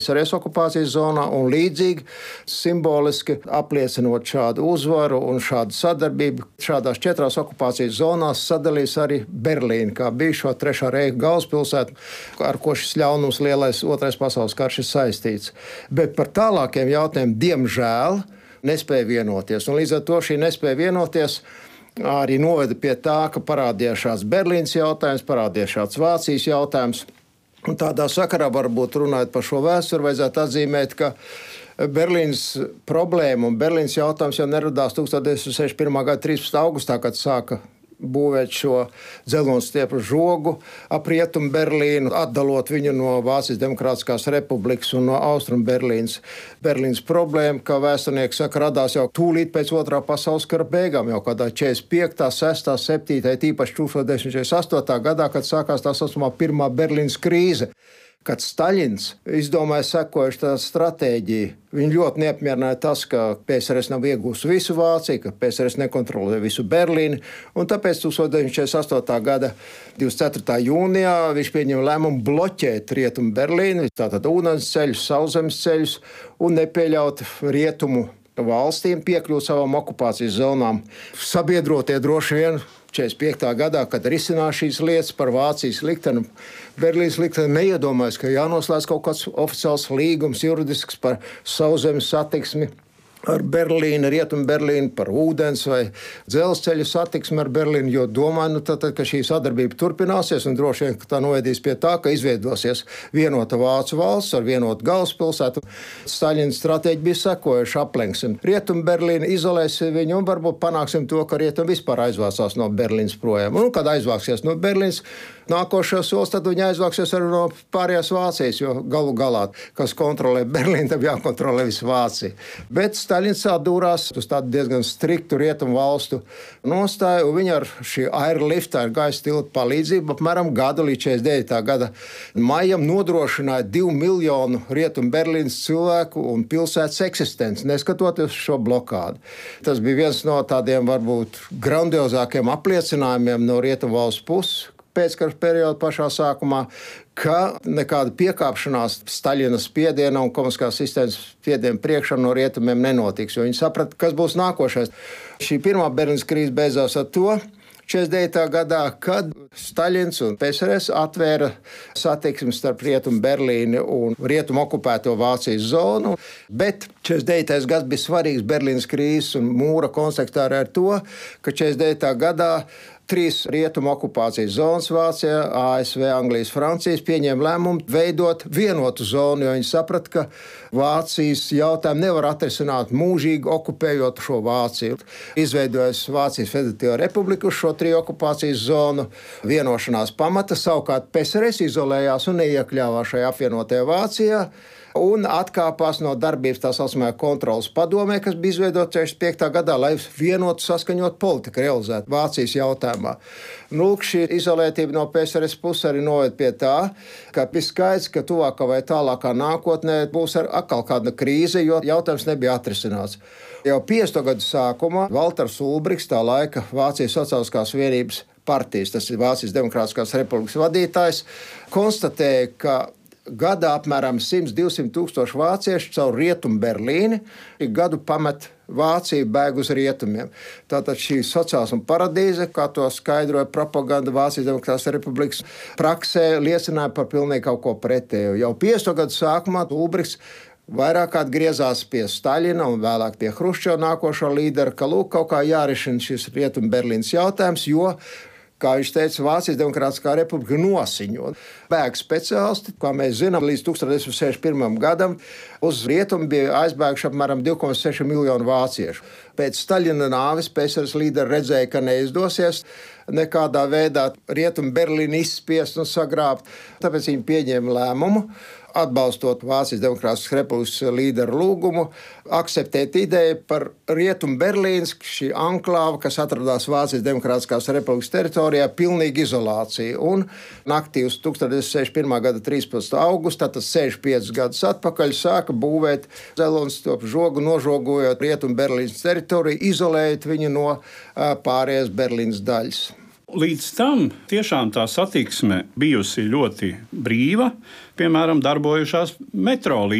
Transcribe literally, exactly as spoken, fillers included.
Arī okupācijas zonā un līdzīgi simboliski apliecinot šādu uzvaru un šādu sadarbību. Šādās četrās okupācijas zonās sadalīs arī Berlīnu, kā bijušo trešā reicha galvaspilsētu, ar ko šis ļaunums lielais otrais pasaules karš ir saistīts. Bet par tālākiem jautājumiem, diemžēl, nespēja vienoties. Un līdz ar to šī nespēja vienoties arī noveda pie tā, ka parādījās šāds Berlīnas jautājums, parādījās šāds Vācijas jautājums. Un tādā sakarā, varbūt runājot par šo vēsturi, vajadzētu atzīmēt, ka Berlīnas problēma un Berlīnas jautājums jau neradās tūkstoš deviņsimt sešdesmit pirmā gada trīspadsmitā augustā, kad sāka būvēt šo dzelzceļa žogu ap Rietumu Berlīnu, atdalot viņu no Vācijas Demokrātiskās Republikas un no Austrumu Berlīnas. Berlīnas problēma, kā vēsturnieki saka, radās jau tūlīt pēc otrā pasaules kara beigām, jau kādā četrdesmit piektā, sestā, septītā, tīpaši tūkstoš deviņsimt četrdesmit astotā gadā, kad sākās tā saucamā pirmā Berlīnas krīze. Kad Staļins izdomāja sekojuši tādu stratēģiju, viņu ļoti neapmierināja tas, ka P S R S nav iegūst visu Vāciju, ka P S R S nekontrolē visu Berlīni, un tāpēc tūkstoš deviņsimt četrdesmit astotā gada divdesmit ceturtā jūnijā viņš pieņēma lēmumu bloķēt Rietumu Berlīnu, tātad ūdens ceļus, sauszemes ceļus, un nepieļaut rietumu valstīm piekļūt savām okupācijas zonām. Sabiedrotie droši vien četrdesmit piektā gadā, kad risinās šīs lietas par Vācijas likteni, Berlīnas likteni, neiedomājas, ka jānoslēdz kaut kāds oficiāls līgums juridisks par sauszemes satiksmi ar Berlīnu, Rietumu Berlīnu, par ūdens vai dzelzceļa satiksmi ar Berlīnu, jo domāju, nu, tad, ka šī sadarbība turpināsies un droši vien tā novedīs pie tā, ka izveidosies vienota Vācu valsts ar vienotu galvaspilsētu. Staļina stratēģija bija sekojuša: aplenksim Rietumu Berlīnu, izolēsim viņu un varbūt panāksim to, ka Rietumi vispār aizvācās no Berlīnas projām. Un, kad aizvāksies no Berlīnas, nākošais solis, tad viņi aizvāksies arī no pārējās Vācijas, jo galu galā, kas kontrolē Berlīnu, tad jākontrolē visu Vāciju. Bet Staļins sādūrās uz tādu diezgan striktu rietumu valstu nostāju, un viņi ar šī airlifta, ar gaisa tiltu palīdzību apmēram gadu līdz četrdesmit devītā gada maijam nodrošināja divu miljonu Rietumu Berlīnas cilvēku un pilsētas eksistenci, neskatoties šo blokādu. Tas bija viens no tādiem varbūt grandiozākiem apliecinājumiem no rietumu valsts puses pēckara perioda pašā sākumā, ka nekāda piekāpšanās Staļina spiediena un komunistiskās sistēmas spiediena priekšā no rietumiem nenotiks, jo viņi saprata, kas būs nākošais. Šī pirmā Berlīnas krīze beidzās ar to, četrdesmit devītā gadā, kad Staļins un P S R S atvēra satiksmi starp Rietumu Berlīni un Rietumu okupēto Vācijas zonu, bet četrdesmit devītais gads bija svarīgs Berlīnas krīzes un mūra kontekstā ar to, ka četrdesmit devītā gadā trīs rietumu okupācijas zonas Vācijā, A S V, Anglijas, Francijas pieņēma lēmumu veidot vienotu zonu, jo viņi saprata, ka Vācijas jautājumu nevar atrisināt mūžīgi okupējot šo Vāciju. Izveidojas Vācijas Federatīva Republika uz šo triju okupācijas zonu vienošanās pamata, savukārt P S R S izolējās un neiekļāvās šajā apvienotajā Vācijā un atkāpās no darbības tā saucamajā kontrolas padomē, kas bija izveidota četrdesmit piektā gadā, lai vienotu saskaņot politiku realizētu Vācijas jautājumā. Nu, šī izolētība no P S R S puses arī noved pie tā, ka bija skaidrs, ka tuvākā vai tālākā nākotnē būs atkal kāda krīze, jo jautājums nebija atrisināts. Jau piecdesmito gadu sākumā Valters Ulbrichts, tā laika Vācijas Sociālistiskās vienības partijas, tas ir Vācijas Demokrātiskās Republikas vadītājs, konstatēja, ka gadā apmēram simt līdz divsimt tūkstoši vāciešu caur Rietumu Berlīni gadu pamet Vāciju, bēg uz rietumiem. Tātad šī sociālisma paradīze, kā to skaidroja propaganda Vācijas Demokrātiskās Republikas praksē, liecināja par pilnīgi kaut ko pretēju. Jau piecdesmito gadu sākumā Ulbrichts vairāk atgriezās pie Staļina un vēlāk pie Hruščova nākošo līdera, ka lūk, kaut kā jārisina šis Rietumu Berlīnas jautājums, jo, kā viņš teica, Vācijas Demokrātiskā Republika nosiņo. Bēg speciālisti, kā mēs zinām, līdz tūkstoš deviņsimt sešdesmit pirmajam gadam uz rietumu bija aizbēguši apmēram divi komats seši miljoni vāciešu. Pēc Staļina nāves P S R S līderi redzēja, ka neizdosies nekādā veidā Rietumu Berlīni izspiest un sagrābt, tāpēc viņi pieņēma lēmumu, atbalstot Vācijas Demokrātiskās Republikas līderu lūgumu, akceptēt ideju par Rietumu Berlīnas, šī anklāva, kas atradās Vācijas Demokrātiskās Republikas teritorijā, pilnīga izolācija. Un naktī uz tūkstoš deviņsimt sešdesmit pirmā gada trīspadsmitā augusta, tātad sešdesmit piecus gadus atpakaļ, sāka būvēt dzelzceļa žogu, nožogojot Rietumu Berlīnas teritoriju, izolējot viņu no pārējās Berlīnas daļas. Līdz tam tiešām tā satiksme bijusi ļoti brīva, piemēram, darbojušās metro līnijas.